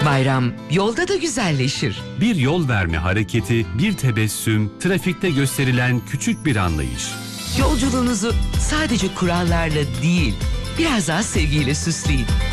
Bayram yolda da güzelleşir. Bir yol verme hareketi, bir tebessüm, trafikte gösterilen küçük bir anlayış. Yolculuğunuzu sadece kurallarla değil, biraz daha sevgiyle süsleyin.